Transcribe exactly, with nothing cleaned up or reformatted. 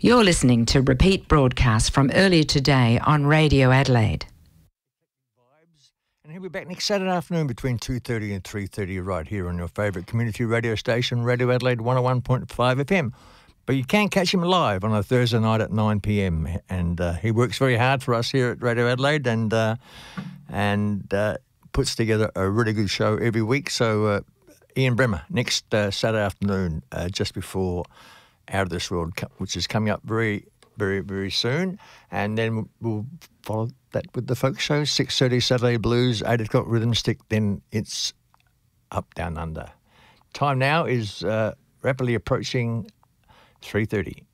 You're listening to repeat broadcast from earlier today on Radio Adelaide. And he'll be back next Saturday afternoon between two thirty and three thirty right here on your favourite community radio station, Radio Adelaide one oh one point five F M. But you can catch him live on a Thursday night at nine p m. And uh, he works very hard for us here at Radio Adelaide and uh, and uh, puts together a really good show every week. So uh, Ian Bremer, next uh, Saturday afternoon, uh, just before Out of This World, which is coming up very, very, very soon. And then we'll follow that with the folk show, six thirty Saturday Blues, eight o'clock Rhythm Stick, then it's Up, Down, Under. Time now is uh, rapidly approaching three thirty.